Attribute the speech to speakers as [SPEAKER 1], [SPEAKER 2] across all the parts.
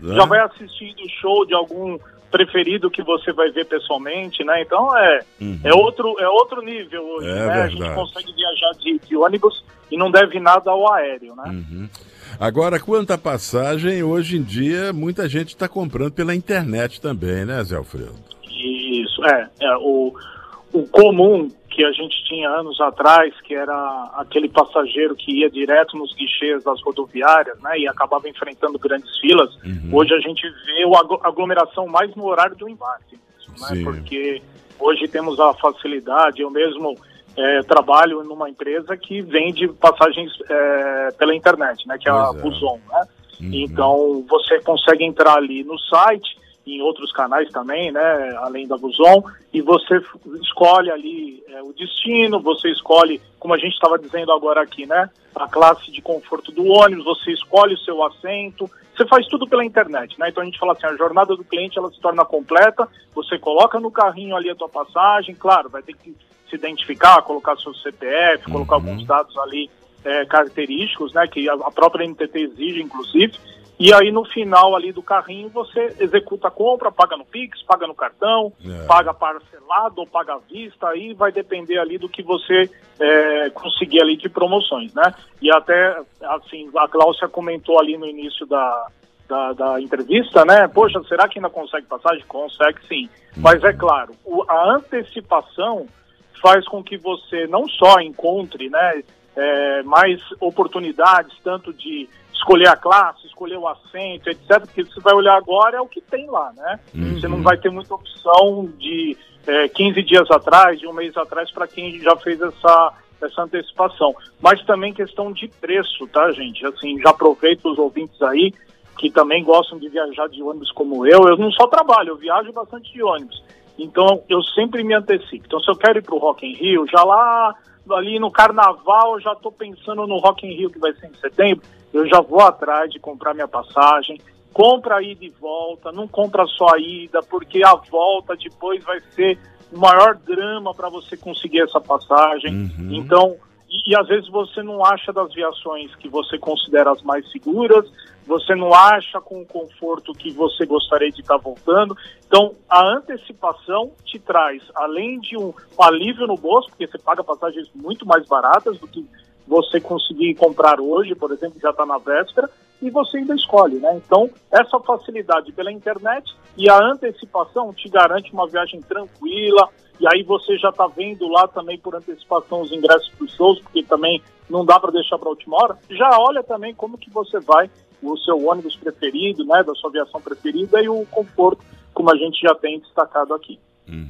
[SPEAKER 1] já vai assistindo o show de algum preferido que você vai ver pessoalmente, né? Então é outro nível hoje, né? A gente consegue viajar de ônibus e não deve nada ao aéreo, né?
[SPEAKER 2] Agora, quanto à passagem, hoje em dia muita gente está comprando pela internet também, né, Zé Alfredo?
[SPEAKER 1] Isso, o comum que a gente tinha anos atrás, que era aquele passageiro que ia direto nos guichês das rodoviárias, né, e acabava enfrentando grandes filas. Hoje a gente vê a aglomeração mais no horário do embarque, né, porque hoje temos a facilidade. Eu mesmo trabalho numa empresa que vende passagens pela internet, né, que é a Buzon, né? Então você consegue entrar ali no site, em outros canais também, né, além da Buzon, e você escolhe ali o destino, você escolhe, como a gente estava dizendo agora aqui, né, a classe de conforto do ônibus, você escolhe o seu assento, você faz tudo pela internet, né? Então a gente fala assim, a jornada do cliente ela se torna completa, você coloca no carrinho ali a tua passagem, claro, vai ter que se identificar, colocar seu CPF, colocar alguns dados ali característicos, né, que a própria NTT exige, inclusive. E aí no final ali do carrinho você executa a compra, paga no Pix, paga no cartão, paga parcelado ou paga à vista, aí vai depender ali do que você conseguir ali de promoções, né? E até, assim, a Gláucia comentou ali no início da entrevista, né? Poxa, será que ainda consegue passagem? Consegue sim. Mas é claro, a antecipação faz com que você não só encontre, né, mais oportunidades, tanto de escolher a classe, escolher o assento, etc. Porque você vai olhar agora é o que tem lá, né? Você não vai ter muita opção de 15 dias atrás, de um mês atrás, para quem já fez essa antecipação. Mas também questão de preço, tá, gente? Assim, já aproveito os ouvintes aí que também gostam de viajar de ônibus como eu. Eu não só trabalho, eu viajo bastante de ônibus. Então, eu sempre me antecipo. Então, se eu quero ir para o Rock in Rio, já lá ali no Carnaval, eu já estou pensando no Rock in Rio, que vai ser em setembro, eu já vou atrás de comprar minha passagem, compra a ida e volta, não compra só a ida, porque a volta depois vai ser o maior drama para você conseguir essa passagem. Então, e às vezes você não acha das viações que você considera as mais seguras, você não acha com o conforto que você gostaria de estar voltando. Então, a antecipação te traz, além de um alívio no bolso, porque você paga passagens muito mais baratas do que você conseguir comprar hoje, por exemplo, já está na véspera, e você ainda escolhe, né? Então, essa facilidade pela internet e a antecipação te garante uma viagem tranquila, e aí você já está vendo lá também por antecipação os ingressos dos shows, porque também não dá para deixar para a última hora. Já olha também como que você vai, o seu ônibus preferido, né, da sua aviação preferida, e o conforto, como a gente já tem destacado aqui.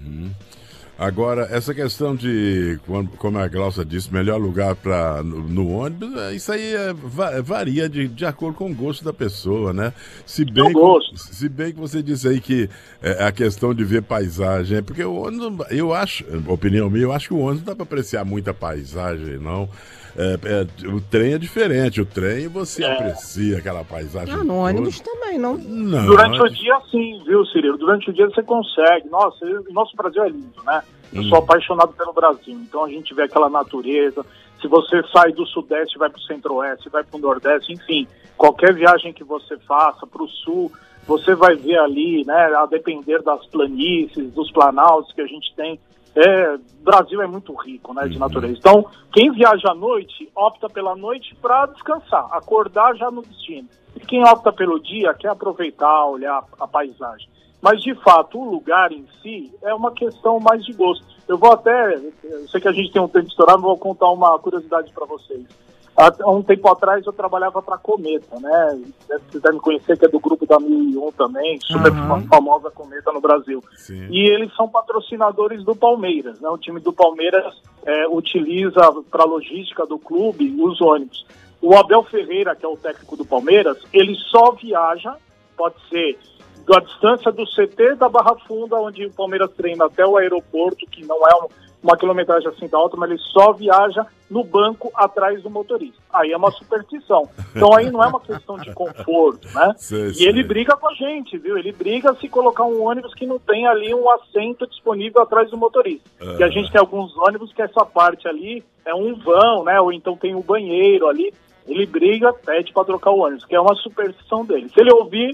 [SPEAKER 2] Agora, essa questão de, como a Gláucia disse, melhor lugar no ônibus, isso aí varia de acordo com o gosto da pessoa, né? Se bem que você disse aí que a questão de ver paisagem, porque o ônibus, eu acho, opinião minha, eu acho que o ônibus não dá para apreciar muita paisagem, não. O trem é diferente, o trem você aprecia aquela paisagem.
[SPEAKER 3] No ônibus também, não?
[SPEAKER 1] Durante o dia sim, viu, Cirilo? Durante o dia você consegue. Nossa, o nosso Brasil é lindo, né? Eu sou apaixonado pelo Brasil, então a gente vê aquela natureza. Se você sai do Sudeste, vai para o Centro-Oeste, vai para o Nordeste, enfim, qualquer viagem que você faça para o Sul, você vai ver ali, né, a depender das planícies, dos planaltos que a gente tem. O Brasil é muito rico, né, de natureza. Então, quem viaja à noite, opta pela noite para descansar, acordar já no destino. E quem opta pelo dia, quer aproveitar, olhar a paisagem. Mas, de fato, o lugar em si é uma questão mais de gosto. Eu sei que a gente tem um tempo estourado, vou contar uma curiosidade para vocês. Há um tempo atrás eu trabalhava para a Cometa, né? Vocês devem conhecer, que é do grupo da 1001 também, super famosa Cometa no Brasil.
[SPEAKER 2] Sim.
[SPEAKER 1] E eles são patrocinadores do Palmeiras, né? O time do Palmeiras utiliza para a logística do clube os ônibus. O Abel Ferreira, que é o técnico do Palmeiras, ele só viaja, pode ser da distância do CT da Barra Funda, onde o Palmeiras treina, até o aeroporto, que não é uma quilometragem assim tão alta, mas ele só viaja no banco atrás do motorista. Aí é uma superstição. Então aí não é uma questão de conforto, né? E ele briga com a gente, viu? Ele briga se colocar um ônibus que não tem ali um assento disponível atrás do motorista. E a gente tem alguns ônibus que essa parte ali é um vão, né? Ou então tem um banheiro ali. Ele briga, pede para trocar o ônibus, que é uma superstição dele. Se ele ouvir,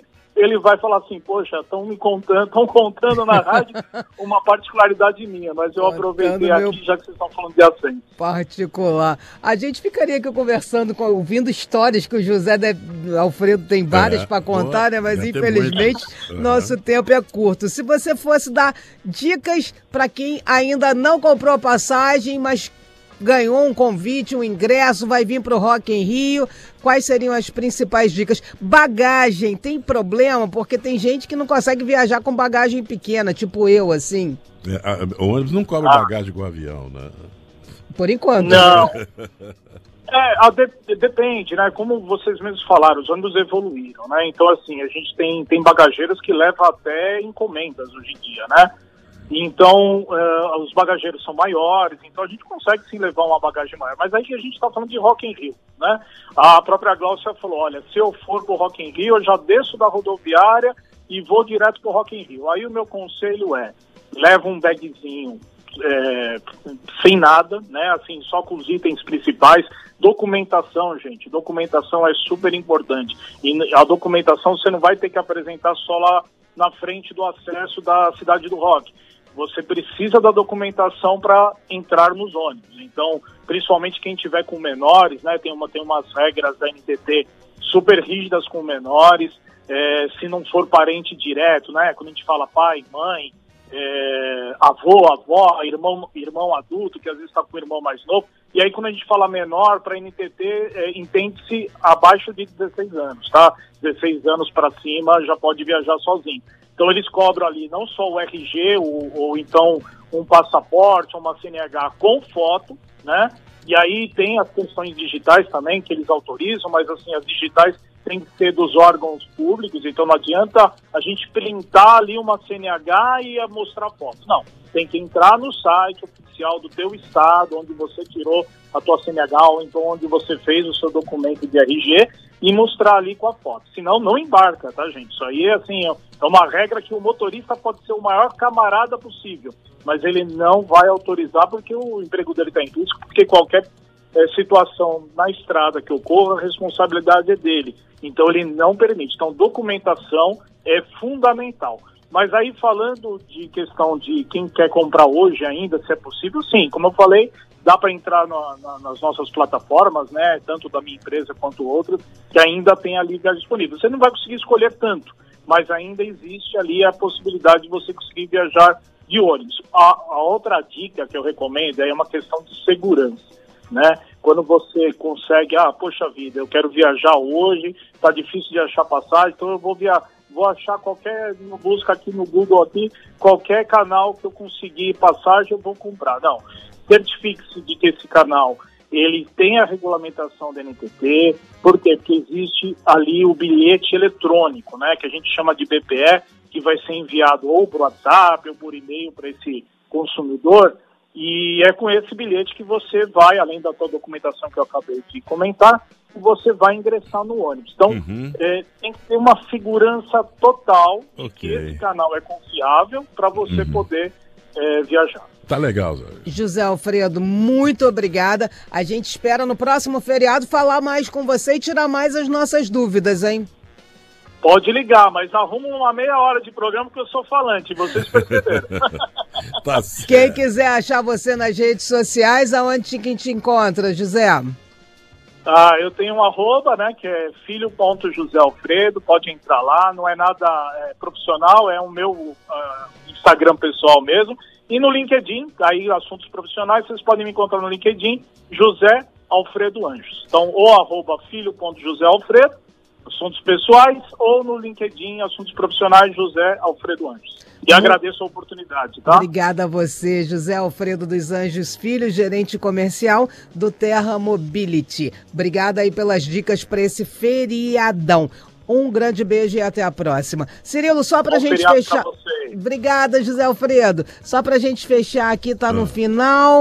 [SPEAKER 1] ele vai falar assim, poxa, estão contando na rádio uma particularidade minha, mas eu aproveitei aqui, já que vocês estão falando de Ascenso.
[SPEAKER 3] Particular. A gente ficaria aqui conversando, ouvindo histórias que o José Alfredo tem várias para contar, né? Mas infelizmente nosso tempo é curto. Se você fosse dar dicas para quem ainda não comprou a passagem, mas ganhou um convite, um ingresso, vai vir para o Rock in Rio, quais seriam as principais dicas? Bagagem, tem problema? Porque tem gente que não consegue viajar com bagagem pequena, tipo eu, assim.
[SPEAKER 2] O ônibus não cobra bagagem com o avião, né?
[SPEAKER 3] Por enquanto.
[SPEAKER 1] Não. Depende, né? Como vocês mesmos falaram, os ônibus evoluíram, né? Então, assim, a gente tem bagageiros que levam até encomendas hoje em dia, né? Então, os bagageiros são maiores, então a gente consegue sim levar uma bagagem maior. Mas aí a gente está falando de Rock in Rio, né? A própria Gláucia falou, olha, se eu for pro Rock in Rio, eu já desço da rodoviária e vou direto pro Rock in Rio. Aí o meu conselho leva um bagzinho sem nada, né? Assim, só com os itens principais. Documentação, gente, documentação é super importante. E a documentação você não vai ter que apresentar só lá na frente do acesso da Cidade do Rock. Você precisa da documentação para entrar nos ônibus. Então, principalmente quem tiver com menores, né? Tem umas regras da NTT super rígidas com menores. Se não for parente direto, né? Quando a gente fala pai, mãe, avô, avó, irmão adulto, que às vezes está com o irmão mais novo. E aí quando a gente fala menor, para a NTT, entende-se abaixo de 16 anos, tá? 16 anos para cima já pode viajar sozinho. Então eles cobram ali não só o RG, ou então um passaporte, uma CNH com foto, né? E aí tem as questões digitais também, que eles autorizam, mas assim, as digitais têm que ser dos órgãos públicos, então não adianta a gente printar ali uma CNH e mostrar foto. Não, tem que entrar no site oficial do teu estado, onde você tirou a tua CNH, ou então onde você fez o seu documento de RG, e mostrar ali com a foto. Senão, não embarca, tá, gente? Isso aí, assim, é uma regra que o motorista pode ser o maior camarada possível, mas ele não vai autorizar porque o emprego dele está em risco, porque qualquer situação na estrada que ocorra, a responsabilidade é dele. Então, ele não permite. Então, documentação é fundamental. Mas aí, falando de questão de quem quer comprar hoje ainda, se é possível, sim. Como eu falei, dá para entrar nas nossas plataformas, né, tanto da minha empresa quanto outras, que ainda tem ali viagem disponível. Você não vai conseguir escolher tanto, mas ainda existe ali a possibilidade de você conseguir viajar de ônibus. A outra dica que eu recomendo é uma questão de segurança, né? Quando você consegue, poxa vida, eu quero viajar hoje, tá difícil de achar passagem, então eu vou achar busca aqui no Google aqui, qualquer canal que eu conseguir passagem, eu vou comprar. Não, certifique-se de que esse canal, ele tem a regulamentação da NTT. Por quê? Porque existe ali o bilhete eletrônico, né, que a gente chama de BPE, que vai ser enviado ou por WhatsApp ou por e-mail para esse consumidor, e é com esse bilhete que você vai, além da sua documentação que eu acabei de comentar, você vai ingressar no ônibus. Então, tem que ter uma segurança total de que esse canal é confiável para você poder viajar.
[SPEAKER 2] Tá legal, Zé.
[SPEAKER 3] José Alfredo, muito obrigada. A gente espera no próximo feriado falar mais com você e tirar mais as nossas dúvidas, hein?
[SPEAKER 1] Pode ligar, mas arruma uma meia hora de programa que eu sou falante, vocês perceberam.
[SPEAKER 2] Tá certo.
[SPEAKER 3] Quem quiser achar você nas redes sociais, aonde que te encontra, José?
[SPEAKER 1] Eu tenho um @ né, que é filho.joséalfredo, pode entrar lá, não é nada profissional, é o meu Instagram pessoal mesmo. E no LinkedIn, aí assuntos profissionais, vocês podem me encontrar no LinkedIn, José Alfredo Anjos. Então, ou @filho.joséalfredo, assuntos pessoais, ou no LinkedIn, assuntos profissionais, José Alfredo Anjos. E agradeço a oportunidade, tá?
[SPEAKER 3] Obrigada a você, José Alfredo dos Anjos Filho, gerente comercial do Terra Mobility. Obrigada aí pelas dicas para esse feriadão. Um grande beijo e até a próxima. Cirilo, só pra gente fechar. Obrigada, José Alfredo. Só pra gente fechar aqui, tá no final.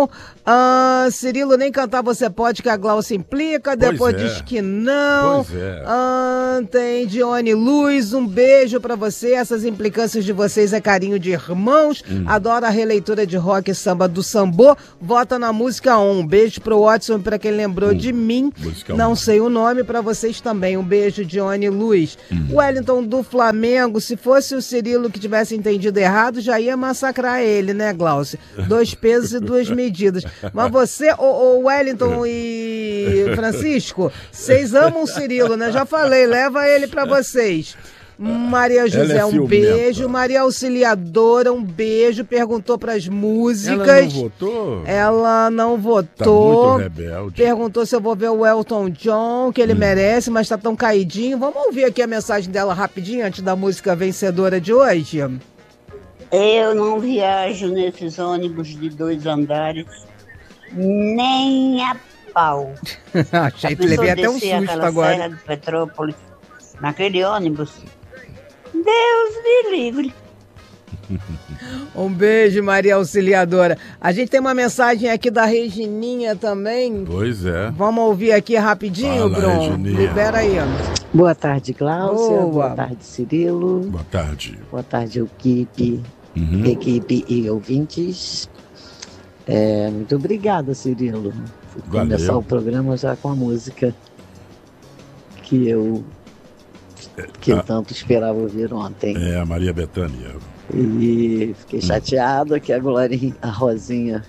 [SPEAKER 3] Cirilo, nem cantar você pode, que a Glaucia implica. Depois diz que não. Tem Dione Luz, um beijo pra você. Essas implicâncias de vocês é carinho de irmãos. Adoro a releitura de rock e samba do Sambô. Vota na música 1. Um beijo pro Watson, pra quem lembrou de mim. Música não sei o nome, pra vocês também. Um beijo, Dione Luz. Wellington do Flamengo, se fosse o Cirilo que tivesse entendido errado, já ia massacrar ele, né, Glaucia? 2 pesos e 2 medidas. Mas você, o Wellington e Francisco, vocês amam o Cirilo, né? Já falei, leva ele pra vocês. Maria José, um beijo. Maria Auxiliadora, um beijo. Perguntou pras músicas.
[SPEAKER 2] Ela não votou?
[SPEAKER 3] Ela não votou.
[SPEAKER 2] Tá muito rebelde.
[SPEAKER 3] Perguntou se eu vou ver o Elton John, que ele merece, mas tá tão caidinho. Vamos ouvir aqui a mensagem dela rapidinho, antes da música vencedora de hoje?
[SPEAKER 4] Eu não viajo nesses ônibus de 2 andares, nem a pau.
[SPEAKER 3] Achei que levei até um susto agora.
[SPEAKER 4] Serra de Petrópolis, naquele ônibus. Deus me livre.
[SPEAKER 3] Um beijo, Maria Auxiliadora. A gente tem uma mensagem aqui da Regininha também.
[SPEAKER 2] Pois é.
[SPEAKER 3] Vamos ouvir aqui rapidinho, Bruno?
[SPEAKER 2] Regininha.
[SPEAKER 3] Libera aí.
[SPEAKER 5] Boa tarde, Glaucia. Boa tarde, Cirilo.
[SPEAKER 2] Boa tarde.
[SPEAKER 5] Boa tarde, equipe e ouvintes. Muito obrigada, Cirilo. Vou começar o programa já com a música que eu tanto esperava ouvir ontem.
[SPEAKER 2] É, a Maria Bethânia.
[SPEAKER 5] E fiquei chateada que a Glorinha, a Rosinha,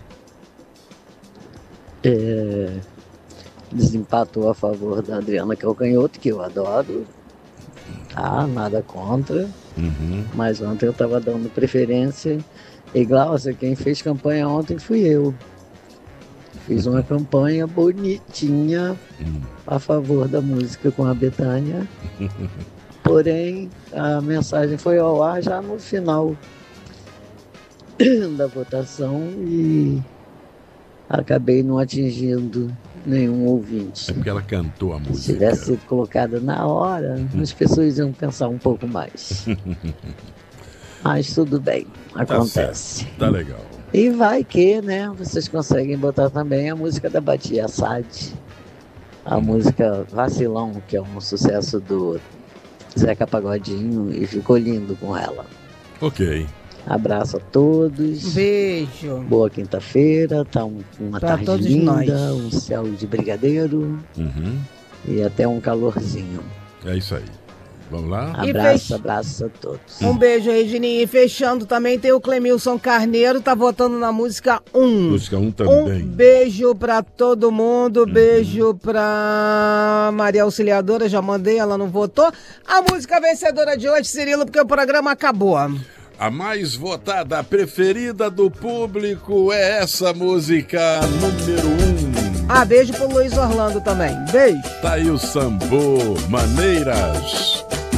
[SPEAKER 5] desempatou a favor da Adriana Calcanhoto, que eu adoro. Tá, nada contra. Mas ontem eu estava dando preferência. E Glaucia, quem fez campanha ontem fui eu. Fiz uma campanha bonitinha a favor da música com a Bethânia. Porém, a mensagem foi ao ar já no final da votação e acabei não atingindo nenhum ouvinte.
[SPEAKER 2] É porque ela cantou a música.
[SPEAKER 5] Se tivesse sido colocada na hora, as pessoas iam pensar um pouco mais. Mas tudo bem, acontece.
[SPEAKER 2] Tá legal.
[SPEAKER 5] E vai que, né, vocês conseguem botar também a música da Batia Assad, a música Vacilão, que é um sucesso do Zeca Pagodinho, e ficou lindo com ela.
[SPEAKER 2] Ok.
[SPEAKER 5] Abraço a todos.
[SPEAKER 3] Beijo.
[SPEAKER 5] Boa quinta-feira, tá uma
[SPEAKER 3] pra
[SPEAKER 5] tarde linda, um céu de brigadeiro e até um calorzinho.
[SPEAKER 2] É isso aí. Vamos lá?
[SPEAKER 5] Abraço a todos.
[SPEAKER 3] Um beijo, Regininha. E fechando também tem o Clemilson Carneiro, tá votando na música 1.
[SPEAKER 2] Música 1 também.
[SPEAKER 3] Um beijo pra todo mundo, beijo pra Maria Auxiliadora, já mandei, ela não votou. A música vencedora de hoje, Cirilo, porque o programa acabou.
[SPEAKER 2] A mais votada, a preferida do público é essa música número 1.
[SPEAKER 3] Beijo pro Luiz Orlando também. Beijo.
[SPEAKER 2] Tá aí o Sambô, Maneiras.